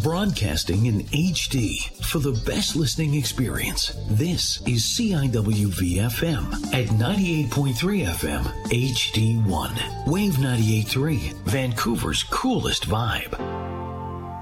Broadcasting in HD for the best listening experience. This is CIWV-FM at 98.3 FM HD1. Wave 98.3, Vancouver's coolest vibe.